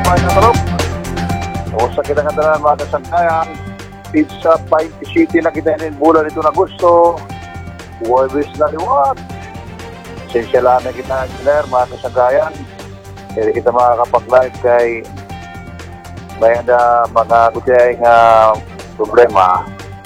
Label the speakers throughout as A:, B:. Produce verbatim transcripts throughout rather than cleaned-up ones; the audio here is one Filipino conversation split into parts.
A: may natarap. O sa kinakatanan mga kasangkayan, Pizza Painte City na kita inin bulan ito na gusto. Huwebes na liwat. Esensyalaan na kita engineer mga kasangkayan. Kaya kita makakapag-live kay may na mga kutiyay nga problema.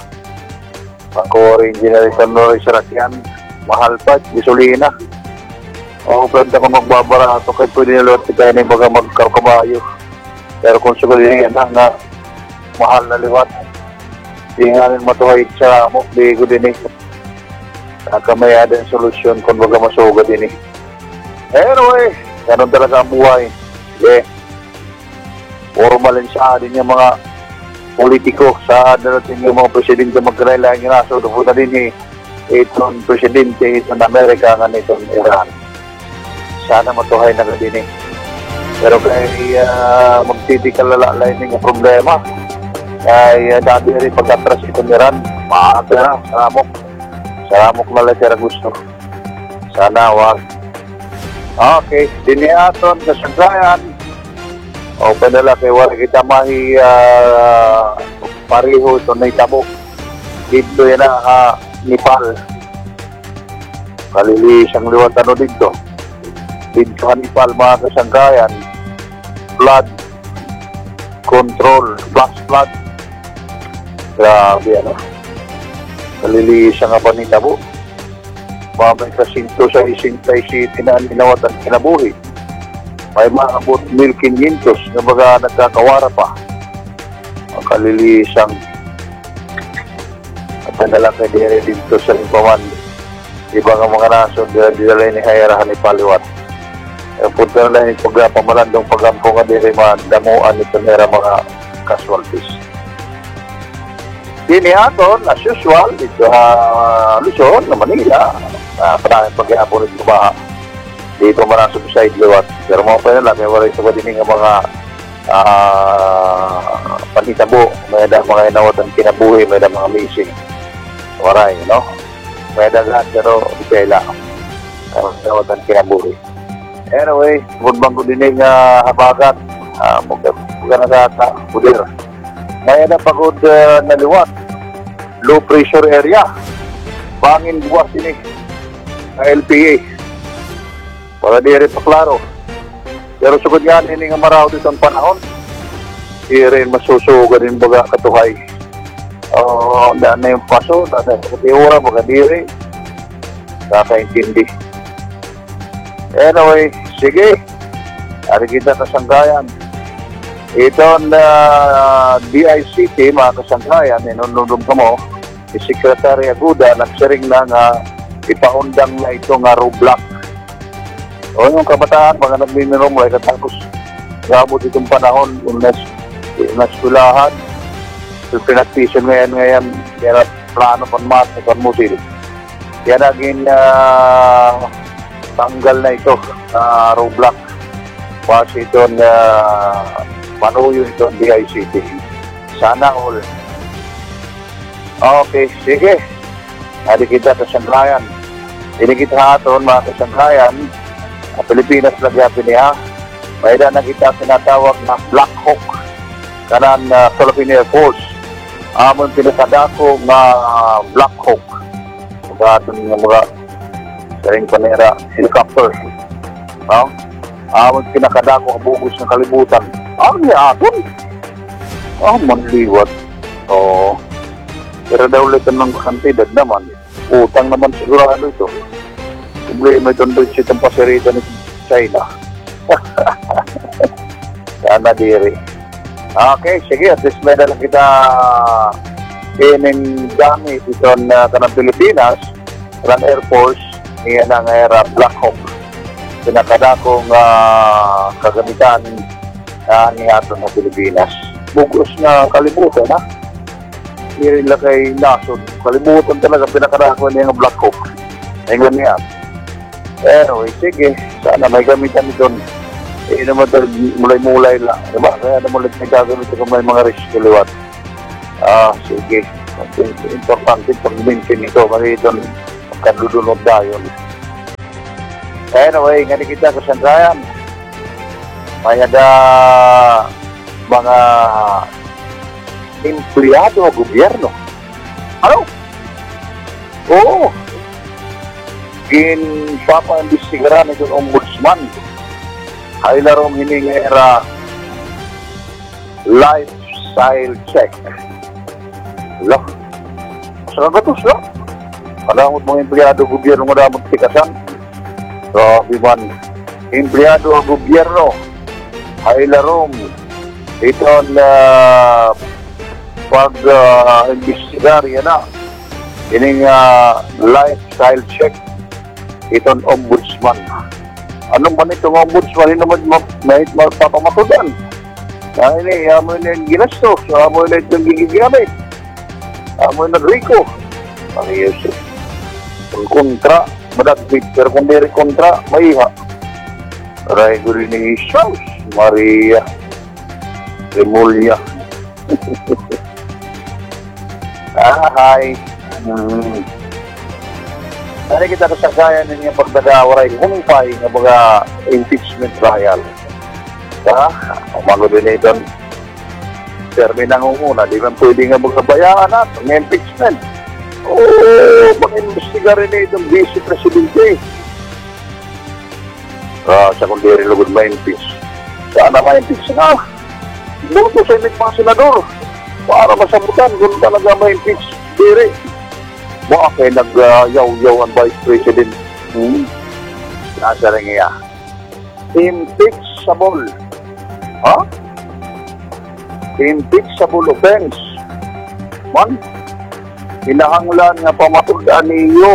A: Ako engineer sa Norris Rakyan, mahal pa, gasolina. O pwede ako magbabarato kay pwede nilot kita inin baga magkarkabayo. Pero kung siguro yan nga mahal na liwat, di nga rin matuhay sa mo, bigo din eh. Nakamaya din solusyon kung baga masuga din eh. Anyway, ganun talaga ang buhay. Yeah. Formalin sa din yung mga politiko, sa darating yung mga presidente magkailangan yung naso, doon na din eh. Itong presidente itong Amerika nga itong Iran. Sana matuhay na din eh. Pero kaya uh, magtitikalala yung problema. Kaya uh, dati rin pagkatras itong Iran, maatira, saramok. Saramok na lang siya gusto. Sana, wag. Okay, diniaton sa sangkayan. O padala kay wala kita mahi uh, pariho ito na itabo. Dito yan na uh, Nepal. Kalili siyang liwat ano dito. Dito sa Nepal mga kasangkayan. Flood control, flash flood. Grabe ano. Kalili siya nga panitabo. Mamay kasinto sa isintay city na ninawat ang kinabuhi. May maabot mil kinyentos na baga nagkakawara pa. Ang kalilisang at nalang kay Dere dito sa Limpaman. Ibang ang mga rason dila dila ni Hayarahan ni Paliwat. E, punta na lang yung pagpamalandong pag-ampong nga Dere damuan ito nera mga casualties. Dini aton, as usual, dito sa uh, Luzon, na Manila, uh, panangin pag-iapon ito ba dito man ang side liwat. Pero mga pa nila, may wala ito ba din ng mga uh, panitabo, may da mga inawatan kinabuhi, may da mga missing. Waray, no? May da lahat, pero ipela. May inawatan kinabuhi. Anyway, budbang ko din ng uh, habagat. Uh, Mga nakaka-budir. May da pagod uh, na liwat. Low pressure area. Bangin buwas ini. L P A. Para di rin paklaro. Pero sugod nga ini nga maraw dito ang panahon. Di rin masusuga din baga katuhay. O, uh, daan na yung paso, daan na yung katiura, baga di rin. Kakaintindi. Anyway, sige. Ari kita kasanggayan. Ito na uh, D I C T, mga kasanggayan, inunulong ka mo, si Secretary Aguda, nagsiring na nga ipaundang na ito nga roadblock. O yung kabataan, mga nagmiminom, ay katapos gabot itong panahon, unas, unaskulahan, pinagtisan ngayon ngayon, kaya plano pan mat, pan musil. Kaya naging uh, tanggal na ito, uh, roadblock. Kasi ito na uh, manuyo ito ang D I C T. Sana all. Okay, sige. Hadi kita sa sanglayan. Hindi kita aton mga kasanglayan. Ang Pilipinas lagyapi niya, may na nakita sinatawag na Black Hawk kanan uh, Philippine Air Force. Amon pinakadako na uh, Black Hawk. Mga aton nga mga saring panera, helicopter. No? Amon pinakadako kabugos ng kalibutan. Ang niya aton? Ah, manliwat. Oo. Pero daw ulit ng kantidad naman. Utang naman sigurado ito. Problema ito doon siya itong pasirita ni China. Sana diri. Okay, sige. At least may dalang kita ining gamit ito na kanang Pilipinas, kanang Air Force, niya ng Air Black Hawk. Pinakadakong uh, kagamitan uh, ni ato ng Pilipinas. Bugos na kalimutan, ha? Hindi lang kay nasod. Kalimutan talaga pinakadako niya ng Black Hawk. Ngayon niya. Pero, eh, sige, sana may gamitan ito. Eh, naman ito, mulay-mulay lang. Diba? Kaya naman ulit may gagawin ito kung may mga risk liwat. Ah, sige. Importante pag-mention ito. Kasi ito, kadudunod dayon. Anyway, nga kita kasandayan. may ada mga empleyado o gobyerno. Ano? Oo. Ginpapa-imbestigaran ng ombudsman. Ay larong hiningera lifestyle check. Wala. Sa kagatos lang. Alamot mga empleyado o gobyerno mo damang tikasan. Grabe man. Empleyado o gobyerno. Ay larong ito na pag-imbestigar uh, yan na. Ining uh, lifestyle check. Ito ang ombudsman. Anong man itong ombudsman? Ito naman may magpapamatudan. Ah, ini, amo na yung ginastos. Amo na itong gigigamit. Amo na rico. Ang Yesus. Ang kontra, madagpit. Pero kung may kontra, may iha. Aray ko rin ni Jesus. Maria. Remulia. ah, hi. Hmm. Ano kita nasagayan ninyo pagdadawaray humpay ng mga impeachment trial. Ha? Umago din ito. Termi nang umuna, di man pwede nga magkabayaan natin ng impeachment. Oo, mag-imbestiga rin itong Vice Presidente. Ah, sa kundi rin lugod ma-impeach. Sana ma-impeach na. Doon po sa imig mga senador. Para masabutan kung talaga ma-impeach. Diri. Bakit nag-yaw-yaw ang Vice President? Hmm? Nasa rin niya. Impeachable. Ha? Impeachable offense. Man, hinahanglan nga pamatundaan niyo.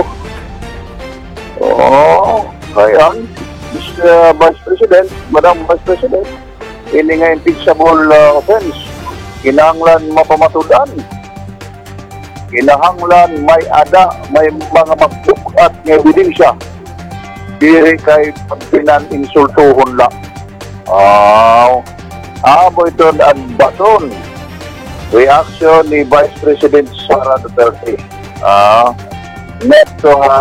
A: Oo. Kaya, Mister Vice President, Madam Vice President, hindi nga impeachable uh, offense. Hinahanglan mapamatundaan. Kinahanglan may ada, may mga magbukat ng ebidensya. Diri kay pinan-insultuhon lang. Ah, amo ito ang baton. Reaction ni Vice President Sara Duterte. Ah, neto ha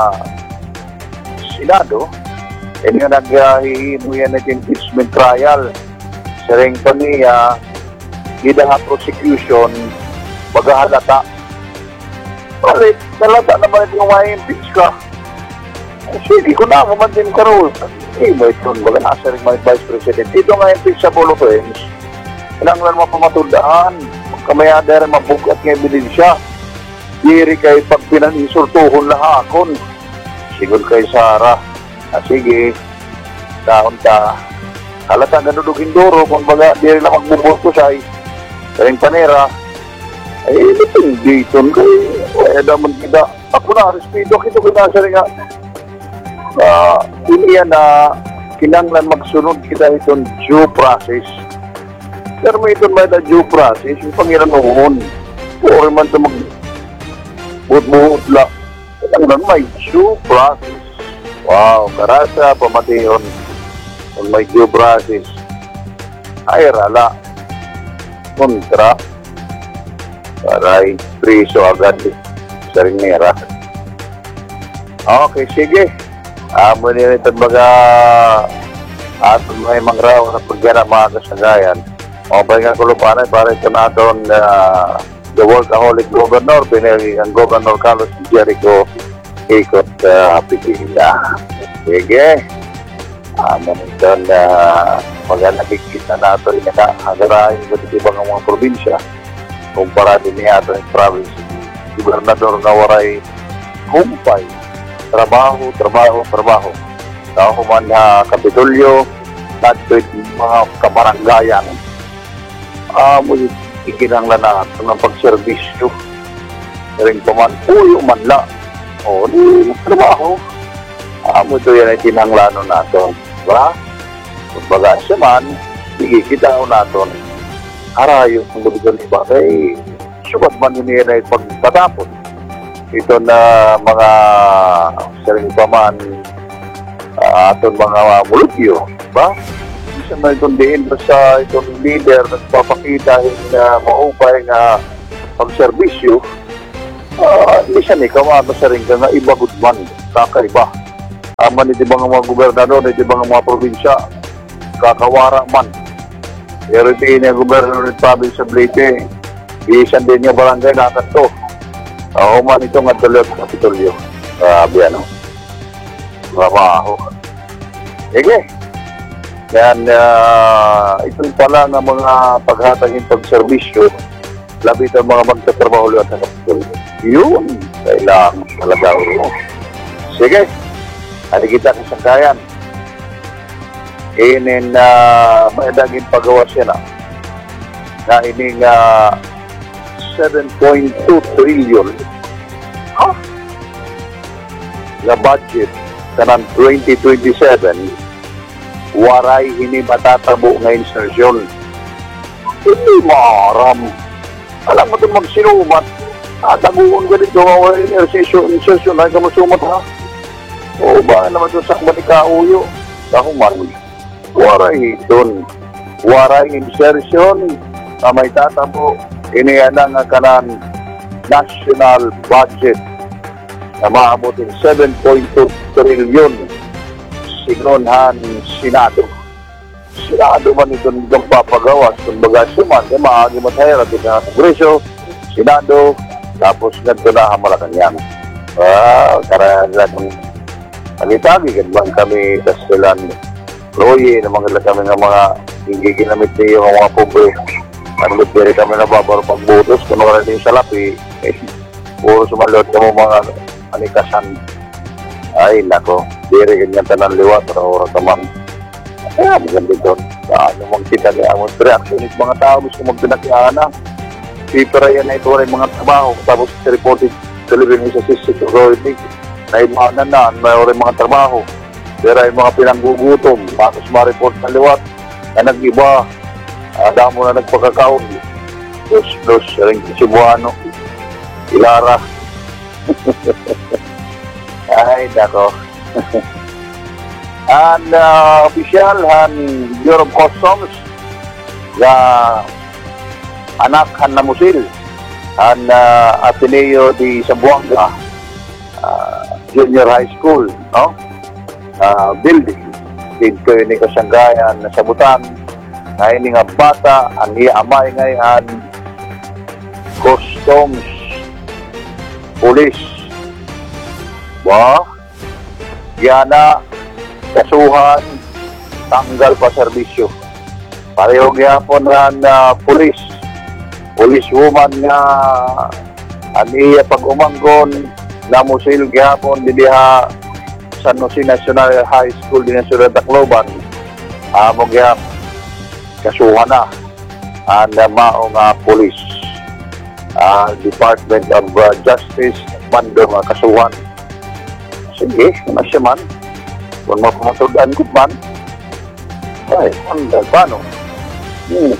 A: Senado, ini nga nag-hihimo yan ng impeachment trial. Sa ring paniya, gidaha prosecution, magahalata. Balik, talata naman ito yung ma-impeach ka. Sige, kung na man din ka rin. Eh, may ito, baga nasa rin mga Vice President. Ito nga impeachable offense. Kailangan mo pamatundaan. Kamayada rin mabugat ng ebidensya. Diri kay pag pinan-insultuhon lahakon. Siguro kay Sara. Ah, sige, taon ta. Halata ganudugin duro kung baga diri na magbuboto siya ay karing panera. Ay, hindi ito kay eh, naman kita. Ako na, respeto kita kinasa rin nga. Uh, hindi yan na kinanglan magsunod kita itong due process. Pero may itong may na due process, yung pangiran noon. Puro man ito mag-buot-buot lang. Kinanglan may due process. Wow, karasa, pamatiyon. Kung may due process. Ay, rala. Kontra. Aray, priso agad sa rinera. Okay, sige. Amo uh, nila ito baga at may mangraw na pagyana mga kasagayan. O ba nga kulupanan para ito na doon uh, the workaholic governor, pinili ang Governor Carlos Jericho ikot uh, Pipila. Sige. Amo nito na pagka nakikita natin na hagarahin ko dito ibang mga probinsya. Kumpara din niya ito yung province. Gobernador na waray humpay. Trabaho, trabaho, trabaho. Sa man na Kapitolyo, natin mga kabaranggayan. Ah, uh, ikinanglan na ito ng pagservisyo. Ring paman, puyo man la. O, di, trabaho. Ah, uh, ito yan ay tinanglano natin. Diba? Kung baga siya man, sige, kita ko natin. Arayo ng lugar ni Bakay, sugat man yun ay pagtatapon. Ito na mga saring paman uh, atong mga mulutyo, ba? Isa man itong diin sa itong leader nagpapakita na uh, maupay nga pagserbisyo, uh, hindi siya ni kamano sa rin ka nga iba goodman, kakaiba. Aman iti mga mga gobernador, iti mga mga probinsya, magkakawara man. Pero di niya Governor ng Province of Leyte, iisan din niya barangay nakat to. Ako man ito nga tuloy sa Kapitolyo. Grabe ano. Trabaho. Sige. Yan, uh, ito pala ng mga paghatagin pagserbisyo, labit ang mga magtatrabaho lang sa Kapitolyo. Yun, kailangan talaga mo. Sige, hali kita kasangkayan. Inin na uh, may daging pagawa siya na na ining uh, seven point two trillion huh? na budget kanang twenty twenty-seven waray hini matatabo nga insertion. Hindi maram. Alam mo itong magsinumat. Ataguon ka dito nga waray insertion. Insertion ay ka masumat ha. O ba naman ito sa manikauyo. Ako man. Waray doon. Waray insertion na may tatabo. Iniyana nga kanan national budget na maabutin seven point two trillion. Sinunhan Senado. Senado man ito ng papagawas. Kung baga suman, eh, maagi matahira din na Kongreso, Senado, tapos ganito na ang Malacanang. Ah, karayan kung tagi-tagi, ganyan kami kastilan Roye, na mga kami ng mga hindi ginamit niyo ang mga pobre. Ano ba kami nababaro pagbutos, kung wala din sa lapi, eh, puro sumalot ka mo mga anikasan. Ay, nako, diri ganyan tanan liwat, pero oras naman. Kaya, maganda doon. Ano mong kita niya, ang reaction ng mga tao, gusto magpinakiaan na. Pipera yan na ito rin mga trabaho, tapos sa reported television sa Sisters Authority, na imanan na, mayroon mga trabaho. Pero ay mga pinanggugutom, tapos ma-report na liwat, na nag-iba, uh, damo na nagpagkakaon. Plus, plus, rin Cebuano, Ilara. Ay, dako. And uh, official han Bureau of Customs na anak han Namusil han uh, Ateneo de Zamboanga uh, Junior High School, no? Uh, building dito ni kasanggayan na sabutan na ini nga bata ang iamay ngayon Customs Police. Ba? Yana, kasuhan, tanggal pa serbisyo. Pareho gyapon na uh, police. Police woman nga aniya pag-umanggon na musil gyapon diha San Jose National High School din sa Tacloban. Amo uh, gyap kasuhan na ang uh, mao nga police. Uh, Department of uh, Justice mando nga kasuhan. Sige, na siya man. Kung mapamatudaan ko man, ay, ano, paano? Hmm.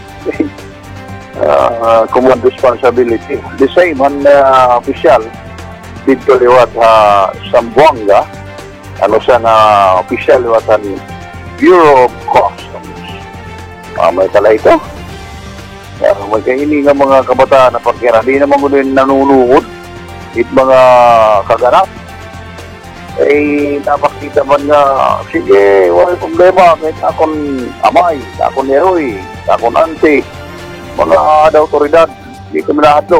A: uh, command responsibility. The same on uh, official dito liwat uh, Zamboanga, ano siya na official liwat ang Bureau of Customs. Uh, may tala ito. Uh, may kaini nga mga kabataan na pagkira. Di naman ko din nanunuhod. It mga kaganap. Eh, napakita man nga, sige, wala problema, kahit akong amay, akong eroy, akong ante, mga ada otoridad, hindi kami nahadlok.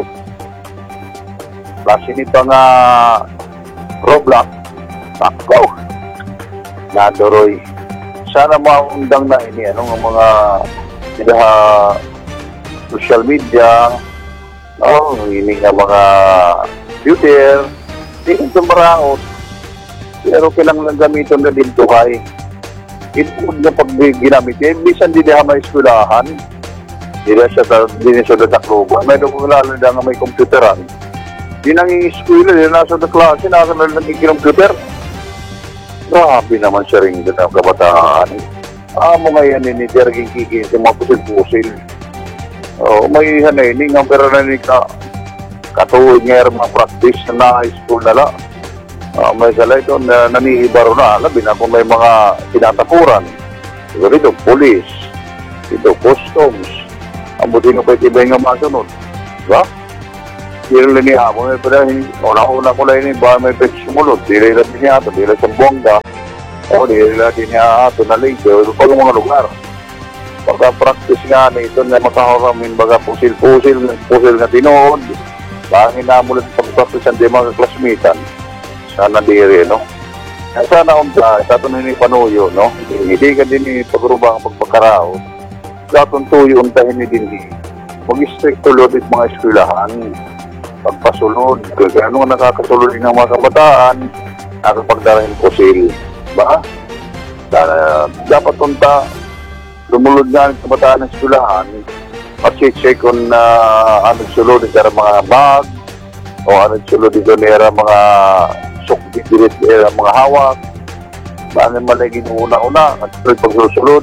A: Plus, ini pa nga Roblox, ako, nadoroy. Sana maundang na ini, anong mga sila social media, oh, ini nga mga Twitter, hindi kong maraot. Pero kailang lang gamitin na din tuhay. Ito na pag ginamit niya, bisan din niya may eskulahan. Hindi na siya din siya na Tacloban. May doon lalo na nga may computeran. Di nang i-eskwila, di nasa na klase, nasa na lang i-computer. Grabe naman siya rin doon ang kabataan. Amo ngayon ni Terging Kiki sa mga pusil-pusil. Oh, may hanayin nga pero na ni ka katuwid nga mga practice na high school na lang. Uh, may sala ito na nanihibaro na, labi na kung may mga tinatapuran. Siguro ito, police, ito, customs. Ang buti na pa itibay nga masunod. Diba? Dilo lang niya ako, may pala, una-una ko lang yun, ba may pwede sumulod. Dilo lang niya ito, dilo sa bongga. O, di nila din niya ito na late. O, pag mga lugar. Pagka-practice nga na ito na makaharamin baga pusil-pusil, pusil na tinood. Bangin na mula sa pag-practice ang di mga klasmitan. Sana diri, no? Sana umta, sa ito na panuyo, no? Hindi ka din ni pagrubang pagpakarao. Sa itong tuyo, umtahin ni din di. Mag-strict tulod at mga eskwelahan. Pagpasulod. Kaya ano nga nakakasulod ng mga kabataan, nakapagdarahin pusil. Ba? Sana, dapat unta, lumulod nga ng kabataan ng eskwelahan, mag-check kung uh, anong sulod nila mga bag, o anong sulod nila mga sukbibilit nila mga hawak, paano malagin una-una, at pagsusulod,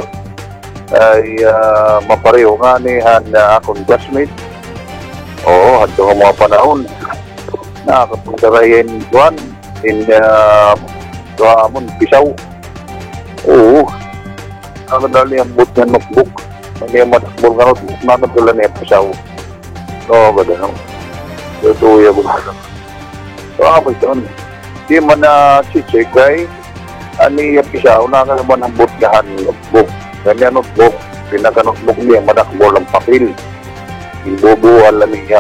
A: ay uh, mapareho nga ni han uh, akong classmate. Oo, at yung mga panahon, nakakapagdarayin kuhan, in uh, Ramon, pisaw. Oo. Nakadali ang boot ng notebook. Hindi ang matakbol ng notebook. Nakadala niya pisaw. Oo, ba gano'n? Tutuya ko na. So, ako ito. Di man na si-check ay ani yung pisaw. Nakadaman ang boot ng notebook. Ganyan notebook. Pinaka-notebook niya, matakbol ang papel. Ibubuhan lang niya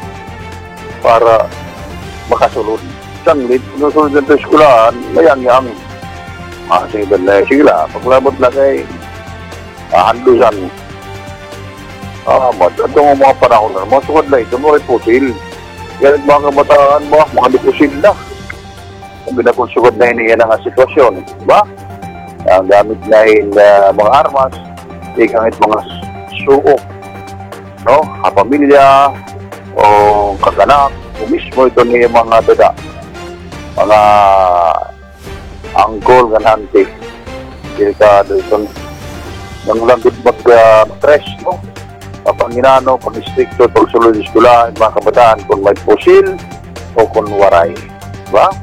A: para makasulod. Sanglit, nusunod ng eskulahan, mayang-yang. Masiban na sila. Paglabot na kay ahandusan. Ah, mat. At yung mga panahon na, mga sukad na ito, mga pusil. Yan mga kabataan mo, mga dipusil na. Sabi na kung sukad na iniyan ang sitwasyon. Diba? Ang gamit na yung uh, mga armas, ikamit mga suok. No? Kapamilya, o kaganak, o mismo ito niya mga dada. Mga angkol, ganante. Delikado ito. Nang langit mag-stress, uh, no? Kapag ginano, pag-stricto, pag-sulod ng eskwela, mga kabataan, kung may pusil o kung waray. Diba?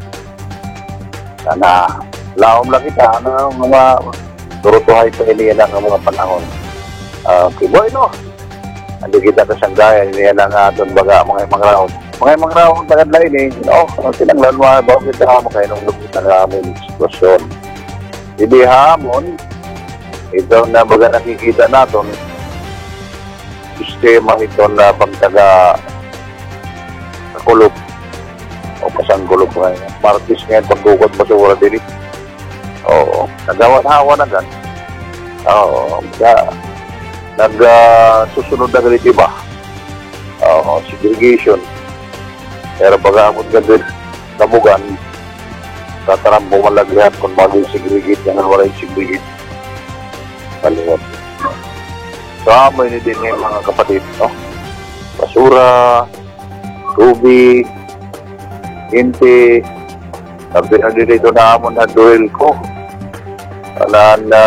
A: Sana, laom lang kita, ano, mga turutuhay pa iniyan ang mga panahon. Uh, Kiboy, no? Andi kita kasanggaya, iniyan ang aton baga, mga mga raon. Mga mga raon tagad lain eh, no? Sinanglan mga bago kita hamon kayo nung lupit ng aming sitwasyon. Hindi hamon, ito na baga nakikita natin, sistema ito na pagtaga kakulop o kasangkulop ngayon. Martis ngayon pagdukot masura din. Oo, nagawan-hawa na gan. Oo, kaya nag-susunod na ganit iba. Oo, segregation. Pero pag-aamot ka din, namugan, tataram mo malagrihan kung maging segregate yan ang walang segregate. Kaliwat. So, amoy ni din yung mga kapatid, no? Basura, tubig, inti, sabi na din ito na amon na duel ko. Wala na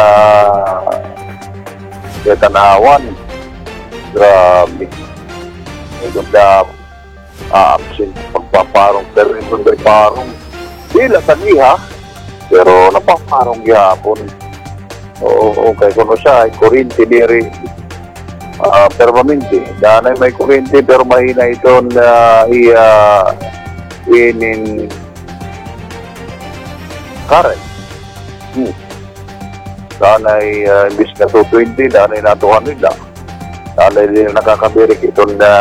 A: kaya tanawan. Grabe. Ito na a-absent pagpaparong pero ito na parong di lasaniha pero napaparong gihapon. Oo, okay. Kung siya ay kurinti diri uh, permanente. Danay may kurinti pero mahina ito na iya inin current. Hmm. Danay uh, imbis na two twenty, danay na two hundred na. Danay din nakakabirik ito na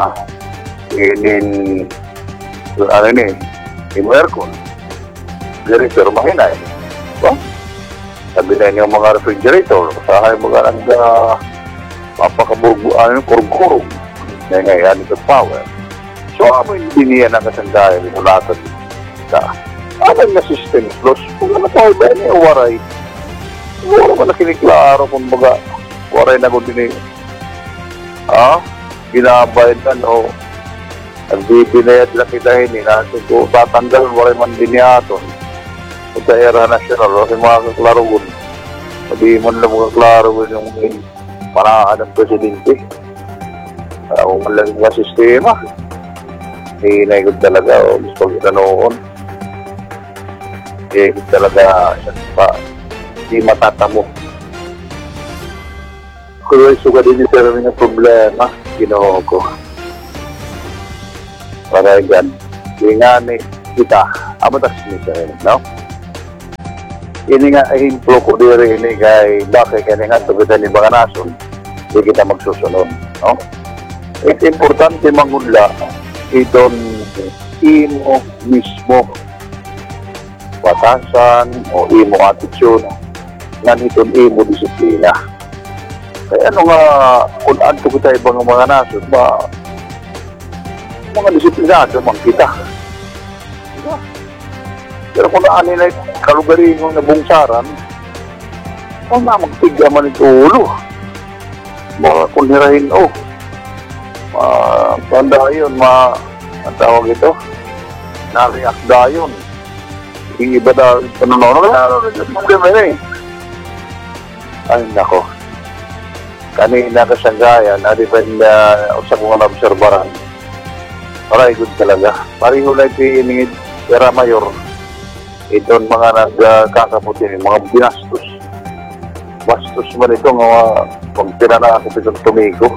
A: inin ano ni yung aircon. Diri pero mahina eh. Diba? Sabi na yung mga refrigerator, sahay mga nag uh, mapakaburgo, ano yung kurug-kurug na ngayon ito power. So, ano yung hindi niya nakasandayan ito lahat na ano yung system plus kung ano tayo ba niya waray wala ba na kiniklaro kung baga waray na kung din ah, ginabayad o nagbibinayad lang kita hindi natin kung tatanggal waray man din niya ito sa era national kasi mga kaklaro ko sabi mo na mga kaklaro ko yung panaan ng presidente uh, kung malaking mga sistema hinaikot talaga o gusto ko ganoon hinaikot talaga pa di matatamo kung suga din yung pero ng problema ginoo ko para yan hindi nga ni kita abatas ni sir no? ini nga himplo ko diri ini kay bakit kani nga tugutan ni mga nason di kita magsusunod, no? It's importante mangudla iton imo mismo batasan o imo attitude nga iton imo disiplina. Kaya ano nga kung adto kita ibang mga nason ba mga disiplinado man kita. Diba? Pero kung naanin na kalugarin yung nabungsaran, kung na magtigya man ito ulo, mga kunirahin o, uh, tanda yun, ma, ang tawag ito, na-react da yun. Yung iba da, panunono, ano rin problema yun eh. Ay, nako. Kanina kasanggayan, na-depend uh, sa mga na-obserbaran. Maray, good talaga. Pariho lang ito Sierra Mayor. Ito mga nagkakaputi, mga binastos. Bastos man ito nga pag tinanakot itong tumigo.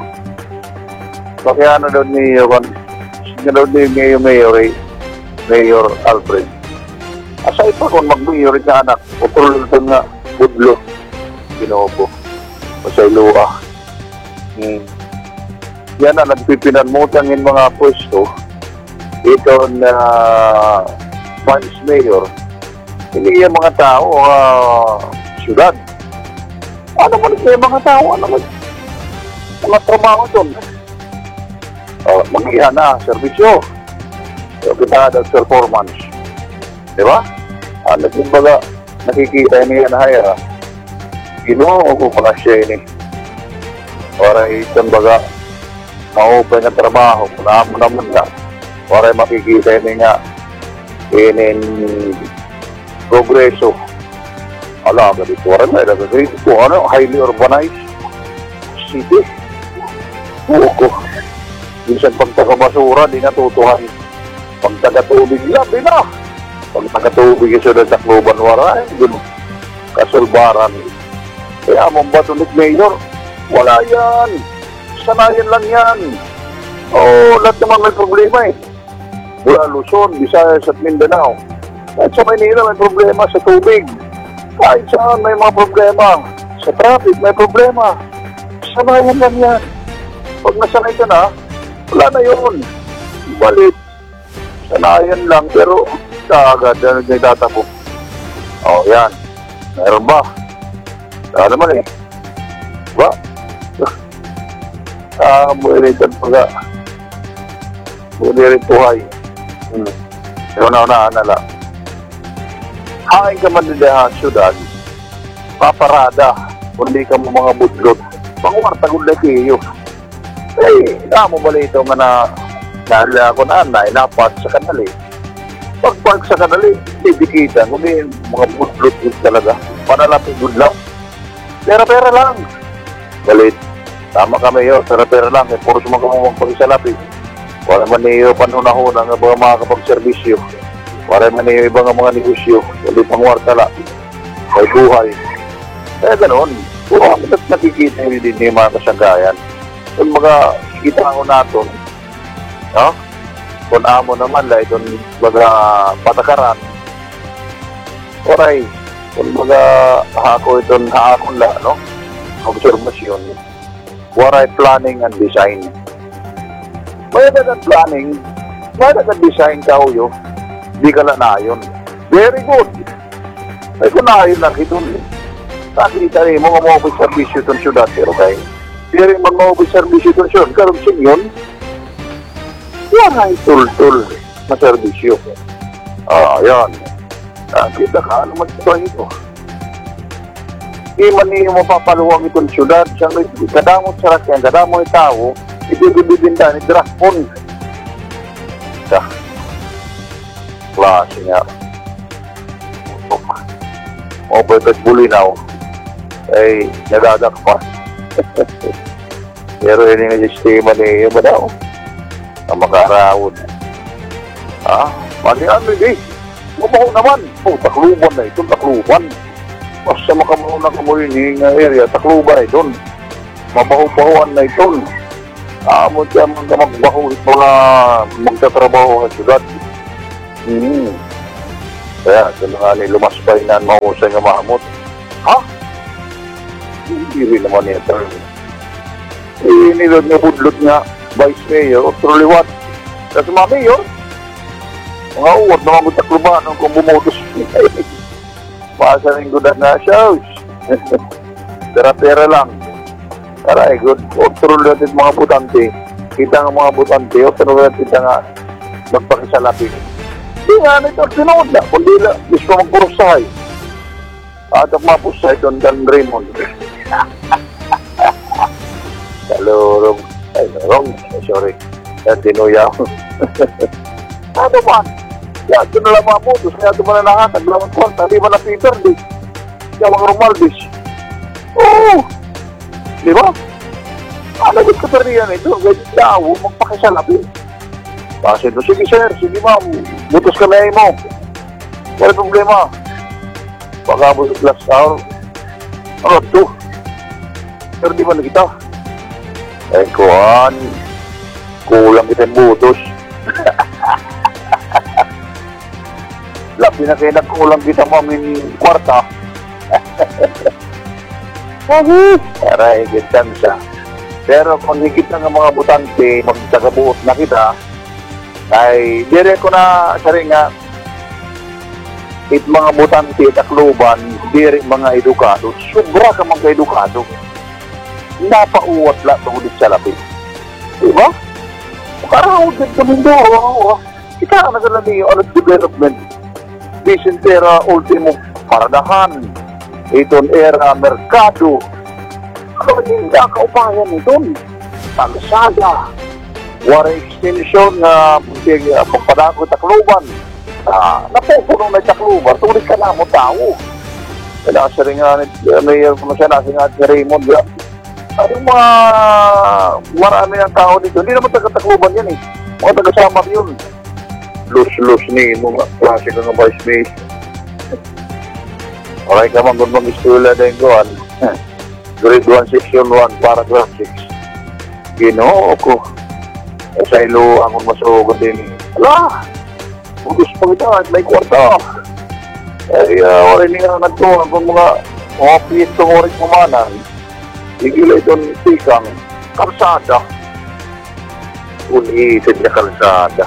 A: So kaya ano daw ni ano daw ni Mayor Mayor eh, Mayor Alfred. Asay pa kung mag-mayor ka anak, utol ito nga budlo. Ginopo. Masay luwa. Hmm. Yan na nagpipinanmutang yung mga pwesto. Ito na Vice Mayor. Hindi yung mga tao, uh, syudad. Ano man yung mga tao? Ano man? Mga trabaho doon. Uh, Mag-iyan na, servisyo. So, kita ada performance. Di ba? Uh, Nagsimbaga, nakikita niya na haya. Ginoo ko pala siya ini. Para itong baga, ma-open ang trabaho. Kung mo naman lang. Para makikita niya nga, inin progreso. Ala, ganito rin na ilagay ko. Ano, highly urbanized city. Buko. Minsan pag taga-basura, di natutuhan. Pag taga-tubig, labi na. Pag taga-tubig, isa na Tacloban, wala. Dun, kasulbaran. Kaya mong batunik mayor, wala yan. Sanayan lang yan. Oo, lahat naman may problema eh. Mula Luzon, Visayas at Mindanao. Kahit sa Manila may problema sa tubig. Kahit saan may mga problema. Sa traffic may problema. Sanayan lang yan. Pag nasanay ka na, wala na yun. Balit. Sanayan lang, pero kaagad na nagtatapok. O, yan. Meron ba? Saan naman eh. Diba? Ah, buwiritan pa ka. Buwirit buhay. Hmm. Pero naunaan na lang. Hain ka man nila sa syudad, paparada, kundi ka mo mga budlot, pangwartagod na kayo. Eh, na mo bala ito nga na, nalala ko na, na, inapat sa kanali. Pag-park sa kanali, ibikita, kundi mga budlot talaga, panalapit budlot. Pera-pera lang. Balit, tama kami yun, pera-pera lang, eh, puro sumagamang pag-isalapit. Wala man niyo panunahon ang mga mga kapag-servisyo. Wala man niyo ibang mga negosyo, hindi pangwartala, may buhay. Kaya ganoon, puro kami nakikita nyo din yung mga kasanggayan. Kung mga kita ko natin, no? Kung amo naman la, itong mga patakaran, oray, kung mga hako itong haakon la, no? Observasyon, waray planning and design. May agad planning, may agad design ka uyo, di ka lang na yun. Very good. Ay kung na yun lang ito. Nakita rin mo, mamawapit servisyo itong syudad. Pero kayo, di rin mamawapit servisyo itong syudad. Karong sinyon, yan ay tul-tul na servisyo. Ah, yan. Nakita ka, ano magkita ito? Di man niyo mapapaluwag itong syudad. Kadamot sa rakyan, kadamot yung tao, ibibibinda ni Drafon. Sa klase nga. O pwede bulinaw. Ay, nagadak pa. Pero yun yung sistema ni iba daw. Ang makarawon. Ah, mali ano eh. Mabaho naman. Oh, Tacloban na ito, Tacloban. Basta makabaho na kamuhin yung area, Tacloban na ito. Mabaho-bahoan na ito. Ah, mo siya mga magbaho ito mga magtatrabaho sa syudad. Hmm. Kaya, ito na nga ni lumaspay na mahusay nga maamot. Ha? Hindi rin naman ito. Eh, nilod nga budlot nga, Vice Mayor, truly what? Kasi mga Mayor, mga uwag na mga takluban kung bumotos. Pasa rin gudan na siya. Pera-pera lang. Aray, good. O, truly natin mga butante. Kita nga mga butante, o, truly natin kita nga magpakisalapi. Hindi nga, nito, tinood na. Kundi na, gusto magpurusahay. At ang mapusay doon, Dan Raymond. Kalurong. Ay, wrong. Sorry. Yan, tinuya ako. Ano man? Yan, ito na lang mga putos. Kaya ito man na nakatag. Laman kwarta. Di ba na Peter, di? Kaya mga Romaldis. Oo. Di ba? Ano ba ka pa riyan ito? Ganyan daw, magpakisalapi. Kasi ito, sige sir, sige ma'am. Butos ka na mo. Wala problema. Pagkabot sa last hour. Ano ito? Pero di ba na kita? Ay, kuhan. Kulang kita yung butos. Labi na kayo nagkulang kita mamin kwarta. Aray, ganyan siya. Pero kung higit ng mga butante, magtagabuot na kita, ay dire ko na sa rin nga, it mga butante at akluban, dire mga edukado, sobra ka mga edukado. Napauwat lang tungkol sa lapit. Diba? Karahod din kami doon. Kita ang nagalami yung alat development. Vicentera Ultimo Paradahan. Iton era Merkado. Ano hindi kaupayan ito? Tagasada. Wara extension na uh, pagpadako takluban. Uh, Napupunong na takluban. Tulis ka na mo tao. Kaya sa rin nga, may kumasya nga si Raymond. Ay, mga marami ng tao dito. Hindi naman taga-takluban yan eh. Mga taga-samar yun. Lus-lus ni mga klase ka ng vice mayor. Okay ka man kung mag-istula na yung gawan. Grade one, section one, paragraph six. Ginoo ko. E sa ilo, akong masugod din. Ala! Gusto pa kita at may kwarta. Ay, uh, wala nga nagtuwa kung mga mga piyetong oras kumanan. Igilay doon tikang kalsada. Unitin niya kalsada.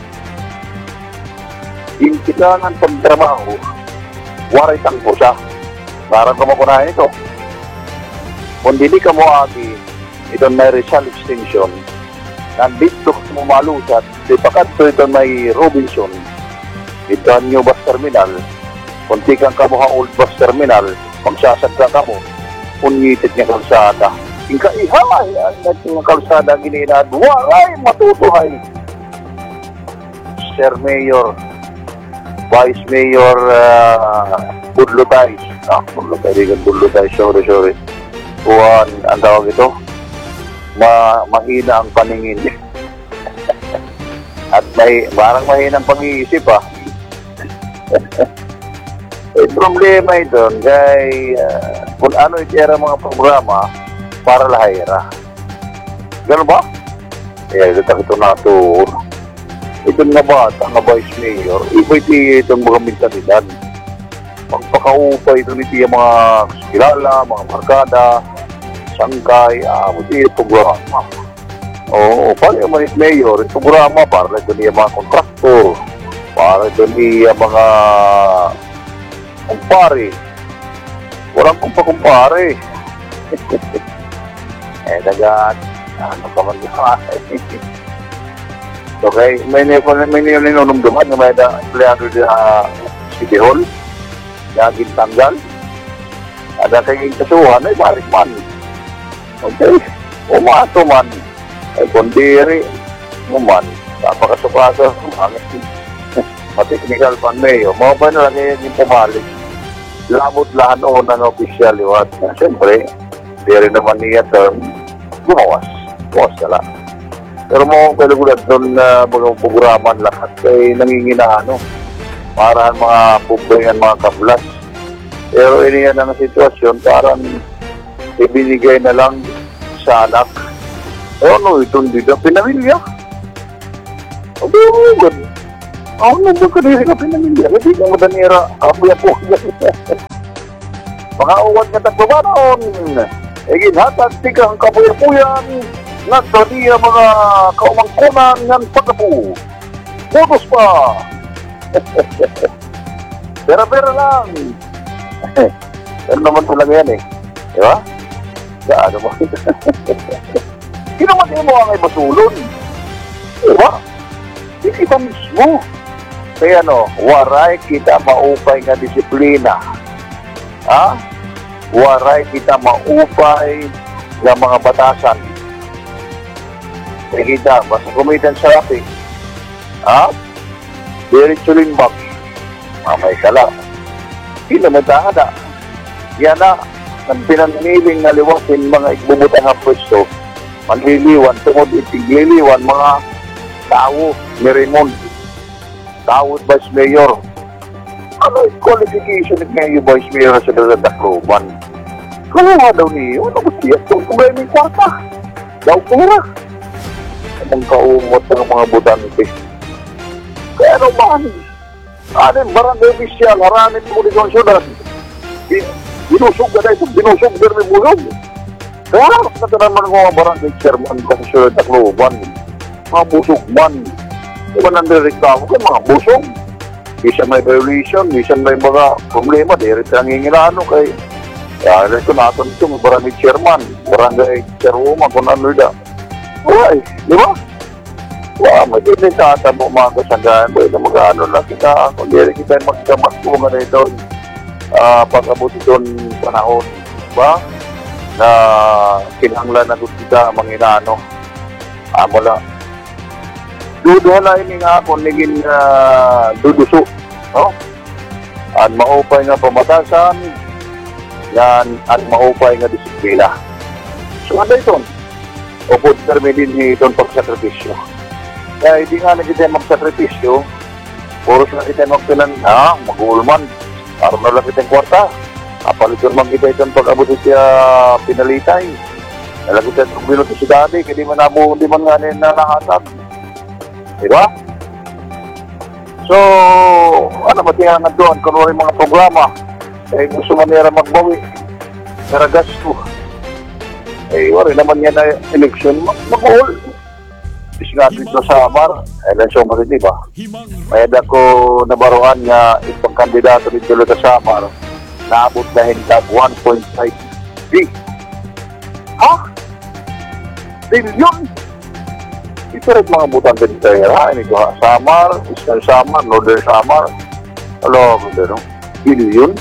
A: Yung kailangan pagtrabaho, waray tangpo siya. Parang kamakunahin ito. Kung hindi ka mo agi, ito may Rizal Extension. Nandito mo malusat, di pakat ito may Robinson. Ito ang New Bus Terminal. Kung tikang ka mo Old Bus Terminal, magsasagda ka mo. Unitit niya kalsada. Yung kaihay, ang yung kalsada gininad, walay matutuhay. Sir Mayor, Vice Mayor uh, Budlutay. Ah, Budlutay, Rigan Budlutay, sorry, sorry. Kuhan, ang tawag ito, Ma mahina ang paningin. At may, parang mahina ang pag-iisip ah. Eh, problema ito, kay uh, kung ano itira mga programa para lahira. Gano'n ba? Eh, ito ito na ito. Ito nga ba, ang Vice Mayor, iba ito itong mga mentalidad. Magpakaupay ito nito yung mga kilala, mga markada, sangkay, ah, ito yung programa. Oo, para yung Vice Mayor, ito programa para ito yung mga kontraktor, para ito yung mga kumpare. Walang kumpa-kumpare. Eh, dagat. Ano ka mag-kumpare? Okay, may ninunumduman na may empleyado sa City Hall. Naging tanggal. Ada kayong kasuhan, ay barik man. Okay, umato man. Ay kundiri, uman. Napakasukasa, umangit. Mateknikal pan mayo. Mga ba na lang yung pumalik? Lamot lahan o ng opisyal iwat. Siyempre, di rin naman niya term, gumawas. Gumawas na lang. Pero mo kalagulad doon na mga programa lahat ay nanginginano para mga pubayan, mga kablas. Pero iniyan ang sitwasyon, parang ibinigay na lang sa anak. O ano, itong dito, pinamilya. Okay, good. Ano ba ka diri ka pinamilya? Hindi ka madanira. Kapuya po. Mga uwan nga tagbabanon. Egin hatag tikang kapuya-puyan. Nagdaniya mga kaumangkunan ng pagkapu. Putos pa. Pera-pera lang. Pero naman talaga yan eh. Di ba? Gaano mo? Kinamatay mo ang ay basulon. Di ba? Di kita mismo. Kaya no, waray kita maupay nga disiplina. Ha? Waray kita maupay nga mga batasan. Kaya kita, basta kumitan sa rapi. Ha? Diretso limbag. Mamay ka lang. Kinamatahan na. Yan na, ang pinangiling na liwasin mga igbubutang ang pwesto. Manliliwan, tungod itigliliwan mga tao ni Raymond. Tao at Vice Mayor. Ano yung qualification ng ngayon Vice Mayor sa Tacloban? Kaya nga daw niyo, ano ba siya? Kung kumay may kwarta. Daw pera. Anong kaumot ng mga butante. Kaya naman, ano yung barangay official, haranin mo dito ang syudad. Binusog na dahil binusog na may bulog. Kaya natanaman ko mga barangay chairman sa syudad Tacloban. Mga busog man. Diba nandireklamo ka, mga busog. Bisa may violation, bisa may mga problema. Diret ang hingilano kay kaya rin ko natin ito, may barangay chairman, barangay chairwoman, kung ano da. Ay, di ba? Wow, may din tatamo mga kasanggahan. Pwede mag-ano lang kita, kung di rin kita magkamatpungan na ito, uh, pag-abot itong panahon, ba? Na kinahanglan na doon kita manginano. Ah, mula. Duduhala ini nga ako naging uh, duduso, no? At maupay nga pamatasan, yan at maupay nga disiplina. So, ano ito? O po, termi din itong pagsakripisyo. Kaya hindi nga na kita magsakripisyo, puro na kita magpilan, ha, mag-uulman, para na lang kita kwarta. Kapalitur man kita itong pag-abot siya pinalitay. Nalagod siya itong binuto si dati, kaya di man nabuhon, di man nga na nahatag. Diba? So, ano ba tinangan doon? Kung ano yung mga programa, eh, gusto manera magbawi. Pero gasto. Eh, wala naman yan na eleksyon, mag-mahol. Kasi nga dito sa Amar, eleksyon mo rin, diba? Kaya na ko nabaruan nga itong kandidato dito sa Amar, naabot na hintag one point five B. Ha? Bilyon? Ito rin mga butante dito ha? Ini ko ha? Samar, Eastern Samar, Northern Samar. Ano ako dito, no? Bilyon?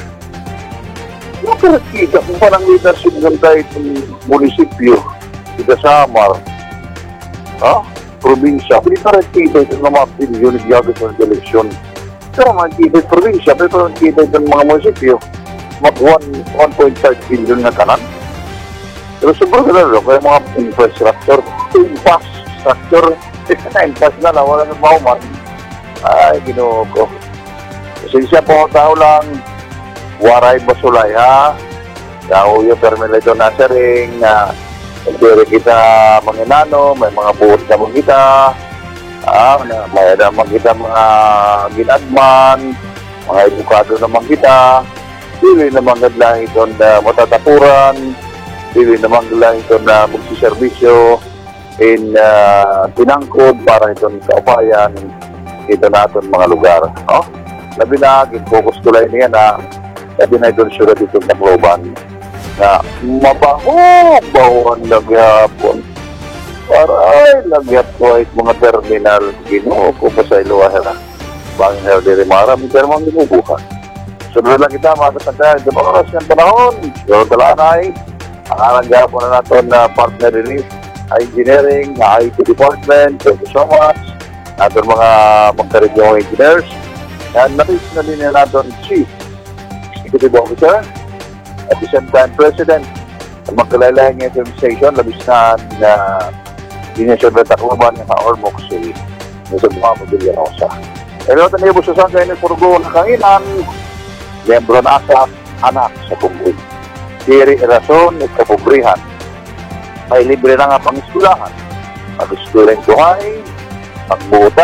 A: Nakakita kung parang leadership ng tayo itong munisipyo, dito sa Samar, ha? Probinsya. Pwede pa rin kita itong mga bilyon nagyagot ng eleksyon. Pero mga kita itong probinsya, pero parang kita itong mga munisipyo, mag one point five billion na kanan. Pero sobrang gano'n, kaya mga infrastructure, infrastructure, infrastructure na lang, wala nang mauman. Ay, ginoo ko. Kasi siya po tao lang, waray basulay ha. Tao yung terminal ito na sa ring, na hindi kita manginano, may mga buhot naman kita, ah, may naman kita mga ginagman, mga edukado naman kita, pili naman lang ito na matatapuran, pili naman lang ito na magsiservisyo in uh, tinangkod para itong kaubayan ito natin mga lugar. No? Labi na, focus ko lang niya na labi na ito sure dito ng Tacloban na mabaho, bahuan lagyapon. Para ay, lagyap ko ay mga terminal ginoo ko pa sa iluwahan na. Bangin na rin marami, pero mga binubuhan. Sunod lang kita, mga kasangkahan, di ba oras ng panahon? Pero talaan ay, ang arangga po na natin na partner relief, engineering, I T department, thank you so much. Natin mga magka-regional engineers. And na-reach na din na natin Chief Executive Officer, at the same time President, ang magkalalayang information, labis na na Dinesyon ng Tacloban ng Ormoc City, sa mga Mobilya Rosa. Pero ito na ibo sa sangkay ng Purgo na kanginan, membro na asap, anak sa pumuli. Diri rason at kapubrihan. May libre na nga pang-eskulahan. Pag-eskulahan tuhay, pagbuutan,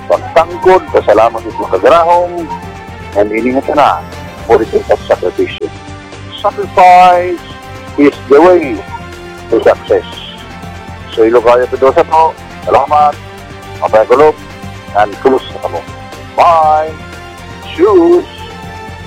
A: pagtangkod, kasalamat sa mga kagarahong, and iningatan na politics at sakripisyo. Sacrifice is the way to success. So, ilo kayo ito sa to. Salamat. Mabay kulog. And close na kamo. Bye. Choose.